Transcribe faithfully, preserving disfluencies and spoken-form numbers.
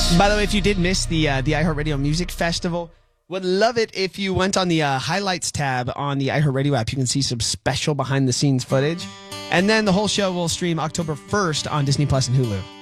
By the way, if you did miss the uh, the iHeartRadio Music Festival, would love it if you went on the uh, highlights tab on the iHeartRadio app. You can see some special behind the scenes footage. And then the whole show will stream October first on Disney Plus and Hulu.